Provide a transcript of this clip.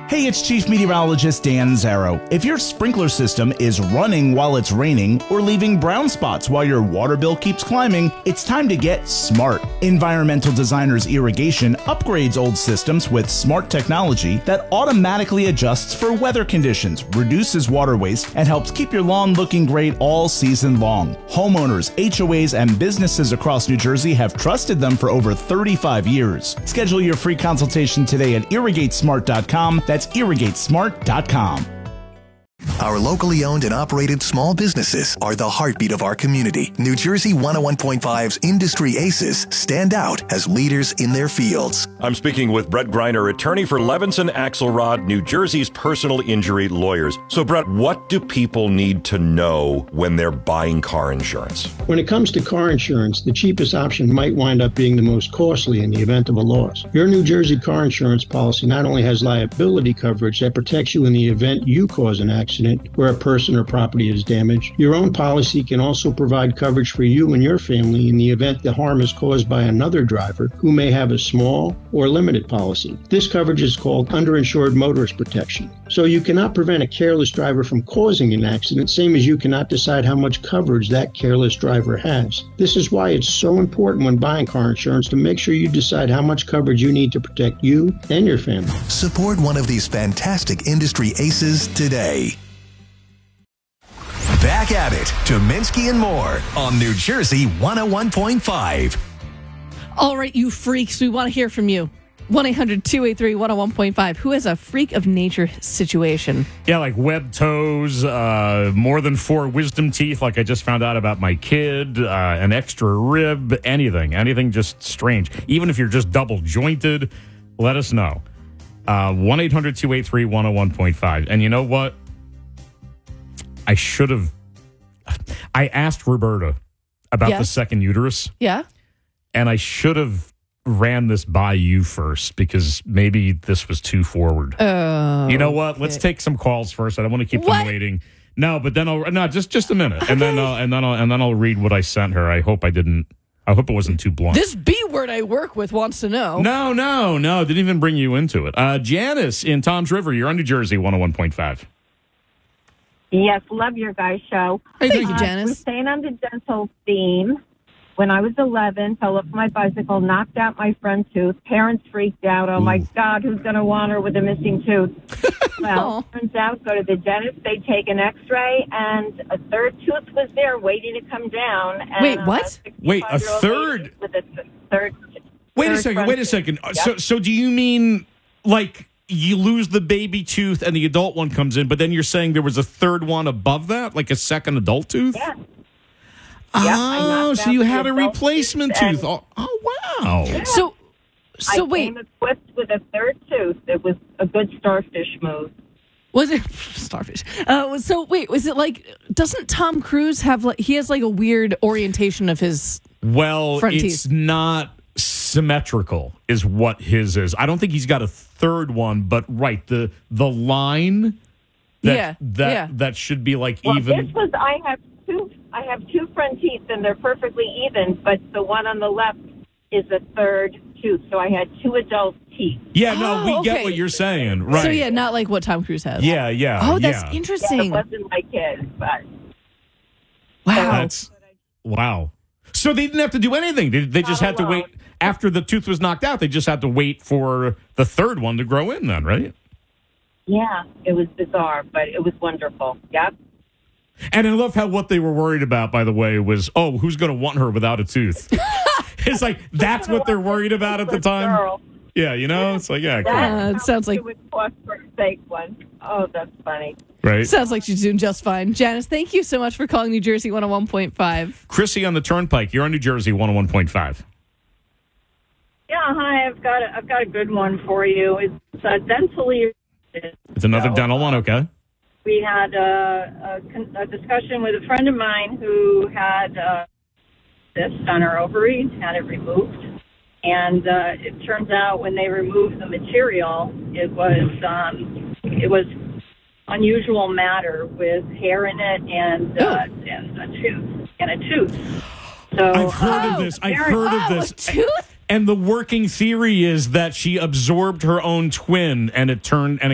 Hey, it's Chief Meteorologist Dan Zarrow. If your sprinkler system is running while it's raining or leaving brown spots while your water bill keeps climbing, it's time to get smart. Environmental Designers Irrigation upgrades old systems with smart technology that automatically adjusts for weather conditions, reduces water waste, and helps keep your lawn looking great all season long. Homeowners, HOAs, and businesses across New Jersey have trusted them for over 35 years. Schedule your free consultation today at irrigatesmart.com. That's irrigatesmart.com. Our locally owned and operated small businesses are the heartbeat of our community. New Jersey 101.5's Industry Aces stand out as leaders in their fields. I'm speaking with Brett Greiner, attorney for Levinson Axelrod, New Jersey's personal injury lawyers. So, Brett, what do people need to know when they're buying car insurance? When it comes to car insurance, the cheapest option might wind up being the most costly in the event of a loss. Your New Jersey car insurance policy not only has liability coverage that protects you in the event you cause an accident where a person or property is damaged, your own policy can also provide coverage for you and your family in the event the harm is caused by another driver who may have a small or limited policy. This coverage is called underinsured motorist protection. So you cannot prevent a careless driver from causing an accident, same as you cannot decide how much coverage that careless driver has. This is why it's so important when buying car insurance to make sure you decide how much coverage you need to protect you and your family. Support one of these fantastic industry aces today. Back at it, Dominski and more on New Jersey 101.5. All right, you freaks, we want to hear from you. 1-800-283-101.5. Who has a freak of nature situation? Yeah, like webbed toes, more than 4 wisdom teeth, like I just found out about my kid, an extra rib, anything just strange. Even if you're just double jointed, let us know. 1-800-283-101.5. And you know what? I asked Roberta about the second uterus. Yeah. And I should have ran this by you first because maybe this was too forward. Oh. You know what? Let's take some calls first. I don't want to keep them waiting. No, but then just a minute. Okay. And then I'll read what I sent her. I hope it wasn't too blunt. This B word I work with wants to know. No. Didn't even bring you into it. Janice in Toms River, you're on New Jersey 101.5. Yes, love your guys' show. Hey, thank you, Janice. We're staying on the dental theme. When I was 11, fell off my bicycle, knocked out my front tooth. Parents freaked out. Oh, my God, who's going to want her with a missing tooth? Well, turns out, go to the dentist, they take an x-ray, and a third tooth was there waiting to come down. And wait, what? Wait, a third? With a third Wait a second. Yep. So do you mean, like, you lose the baby tooth and the adult one comes in, but then you're saying there was a third one above that, like a second adult tooth? Yeah. Oh, so you had a replacement tooth. Oh, wow. Yeah. So I wait. came equipped with a third tooth. It was a good starfish move. Was it starfish? So wait, was it like, doesn't Tom Cruise have he has like a weird orientation of his front teeth? It's not symmetrical is what his is. I don't think he's got a third one, but right, the line that should be like even. This was I have two front teeth and they're perfectly even, but the one on the left is a third tooth. So I had 2 adult teeth. Yeah, no, we get what you're saying. Right. So yeah, not like what Tom Cruise has. Yeah. Oh, that's interesting. Yeah, it wasn't my kid, but wow. So they didn't have to do anything. They just had to wait after the tooth was knocked out. They just had to wait for the third one to grow in then, right? Yeah, it was bizarre, but it was wonderful. Yep. And I love how what they were worried about, by the way, was, who's going to want her without a tooth? It's like, that's what they're worried about at the time. Girl. Yeah, it's like, yeah, cool. It sounds like it would cost for a fake one. Oh, that's funny. Right. Sounds like she's doing just fine. Janice, thank you so much for calling New Jersey 101.5. Chrissy on the Turnpike, you're on New Jersey 101.5. Yeah, hi. I've got a good one for you. It's dentally. It's another dental one, okay? We had a discussion with a friend of mine who had cyst on her ovary, had it removed. And it turns out when they removed the material, it was unusual matter with hair in it and a tooth. So I've heard of this. A tooth? And the working theory is that she absorbed her own twin, and it